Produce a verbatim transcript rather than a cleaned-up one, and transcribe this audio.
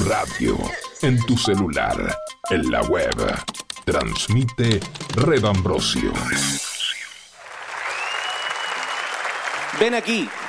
radio, en tu celular, en la web. Transmite Red Ambrosio. Ven aquí,